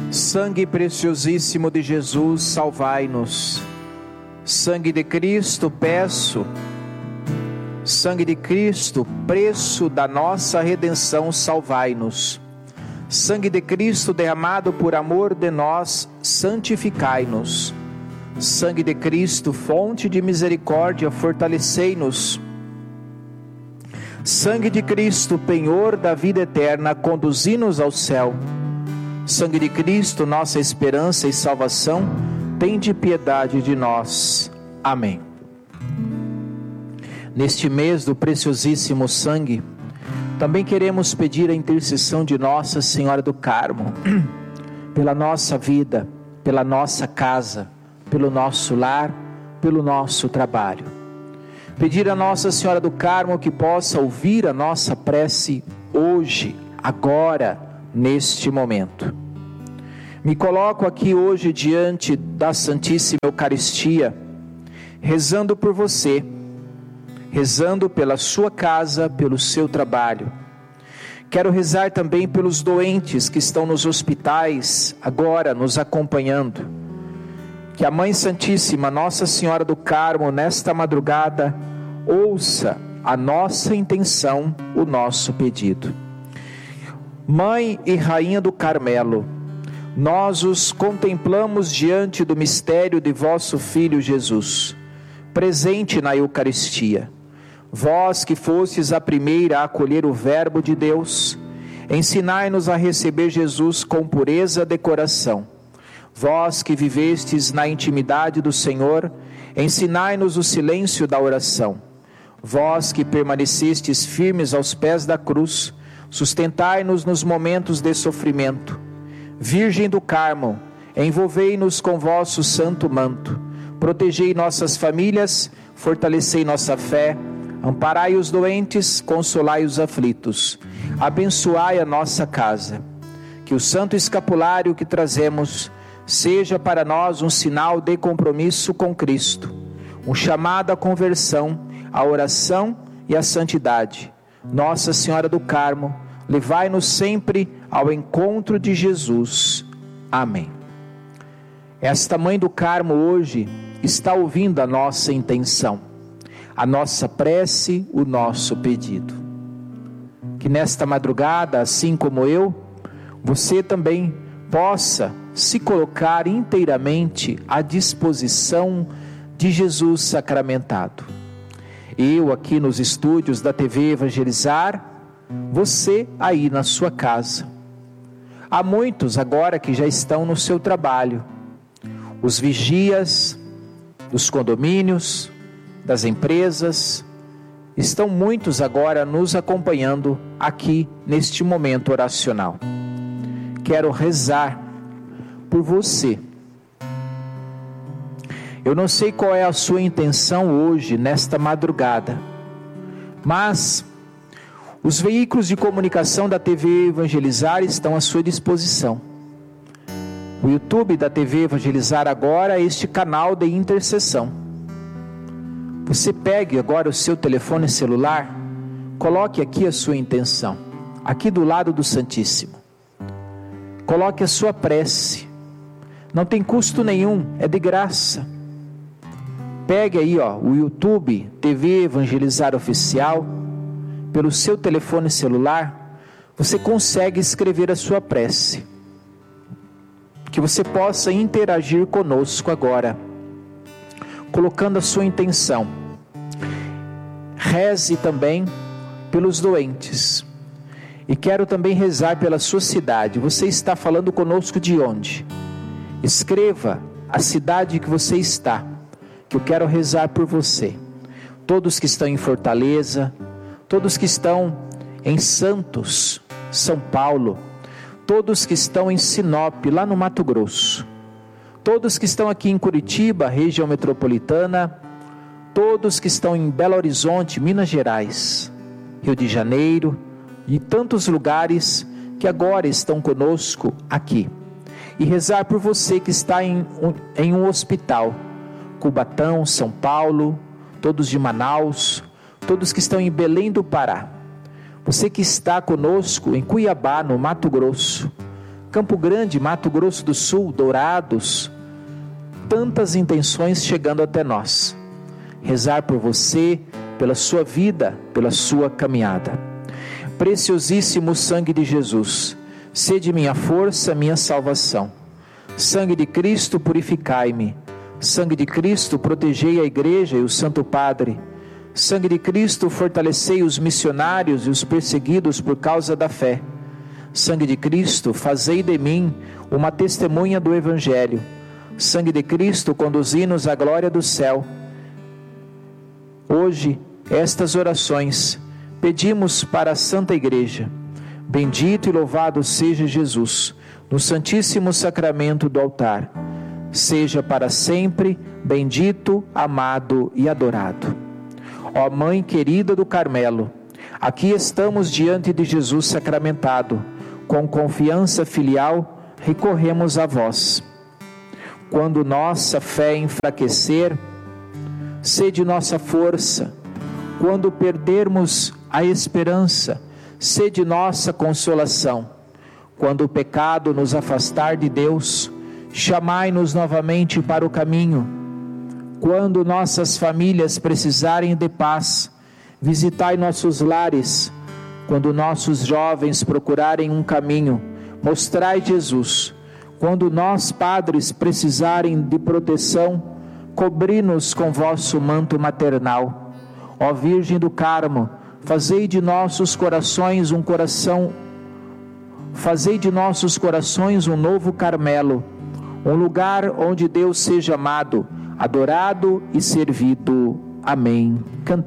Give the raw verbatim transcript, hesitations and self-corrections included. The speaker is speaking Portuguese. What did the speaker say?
Sangue preciosíssimo de Jesus, salvai-nos. Sangue de Cristo, peço. Sangue de Cristo, preço da nossa redenção, salvai-nos. Sangue de Cristo derramado por amor de nós, santificai-nos. Sangue de Cristo, fonte de misericórdia, fortalecei-nos. Sangue de Cristo, penhor da vida eterna, conduzi-nos ao céu. Sangue de Cristo, nossa esperança e salvação, tende piedade de nós. Amém. Neste mês do preciosíssimo sangue, também queremos pedir a intercessão de Nossa Senhora do Carmo, pela nossa vida, pela nossa casa, pelo nosso lar, pelo nosso trabalho. Pedir a Nossa Senhora do Carmo que possa ouvir a nossa prece hoje, agora, neste momento. Me coloco aqui hoje diante da Santíssima Eucaristia, rezando por você, rezando pela sua casa, pelo seu trabalho. Quero rezar também pelos doentes que estão nos hospitais, agora nos acompanhando. Que a Mãe Santíssima, Nossa Senhora do Carmo, nesta madrugada, ouça a nossa intenção, o nosso pedido. Mãe e Rainha do Carmelo, nós os contemplamos diante do mistério de vosso Filho Jesus, presente na Eucaristia. Vós que fostes a primeira a acolher o Verbo de Deus, ensinai-nos a receber Jesus com pureza de coração. Vós que vivestes na intimidade do Senhor, ensinai-nos o silêncio da oração. Vós que permanecestes firmes aos pés da cruz, sustentai-nos nos momentos de sofrimento. Virgem do Carmo, envolvei-nos com vosso santo manto. Protegei nossas famílias, fortalecei nossa fé, amparai os doentes, consolai os aflitos. Abençoai a nossa casa. Que o santo escapulário que trazemos seja para nós um sinal de compromisso com Cristo, um chamado à conversão, à oração e à santidade. Nossa Senhora do Carmo, levai-nos sempre ao encontro de Jesus. Amém. Esta Mãe do Carmo hoje está ouvindo a nossa intenção, a nossa prece, o nosso pedido. Que nesta madrugada, assim como eu, você também possa se colocar inteiramente à disposição de Jesus sacramentado. Eu aqui nos estúdios da T V Evangelizar, você aí na sua casa. Há muitos agora que já estão no seu trabalho, os vigias dos condomínios, das empresas, estão muitos agora nos acompanhando aqui neste momento oracional. Quero rezar por você. Eu não sei qual é a sua intenção hoje, nesta madrugada, mas os veículos de comunicação da T V Evangelizar estão à sua disposição. O YouTube da T V Evangelizar agora é este canal de intercessão. Você pegue agora o seu telefone celular, coloque aqui a sua intenção, aqui do lado do Santíssimo. Coloque a sua prece, não tem custo nenhum, é de graça. Pegue aí ó, o YouTube, T V Evangelizar Oficial, pelo seu telefone celular, você consegue escrever a sua prece. Que você possa interagir conosco agora, colocando a sua intenção. Reze também pelos doentes. E quero também rezar pela sua cidade. Você está falando conosco de onde? Escreva a cidade que você está, que eu quero rezar por você. Todos que estão em Fortaleza, todos que estão em Santos, São Paulo, todos que estão em Sinop, lá no Mato Grosso, todos que estão aqui em Curitiba, região metropolitana, todos que estão em Belo Horizonte, Minas Gerais, Rio de Janeiro e tantos lugares que agora estão conosco aqui. E rezar por você que está em um, em um hospital, Cubatão, São Paulo, todos de Manaus, todos que estão em Belém do Pará, você que está conosco em Cuiabá, no Mato Grosso, Campo Grande, Mato Grosso do Sul, Dourados, tantas intenções chegando até nós. Rezar por você, pela sua vida, pela sua caminhada. Preciosíssimo sangue de Jesus, sede minha força, minha salvação. Sangue de Cristo, purificai-me. Sangue de Cristo, protegei a Igreja e o Santo Padre. Sangue de Cristo, fortalecei os missionários e os perseguidos por causa da fé. Sangue de Cristo, fazei de mim uma testemunha do Evangelho. Sangue de Cristo, conduzi-nos à glória do céu. Hoje, estas orações pedimos para a Santa Igreja. Bendito e louvado seja Jesus, no Santíssimo Sacramento do altar. Seja para sempre bendito, amado e adorado. Ó Mãe querida do Carmelo, aqui estamos diante de Jesus sacramentado. Com confiança filial, recorremos a vós. Quando nossa fé enfraquecer, sede nossa força. Quando perdermos a esperança, sede nossa consolação. Quando o pecado nos afastar de Deus, chamai-nos novamente para o caminho. Quando nossas famílias precisarem de paz, visitai nossos lares. Quando nossos jovens procurarem um caminho, mostrai Jesus. Quando nós, padres, precisarem de proteção, cobri-nos com vosso manto maternal. Ó Virgem do Carmo, fazei de nossos corações um coração, fazei de nossos corações um novo Carmelo, um lugar onde Deus seja amado, adorado e servido. Amém. Cantamos.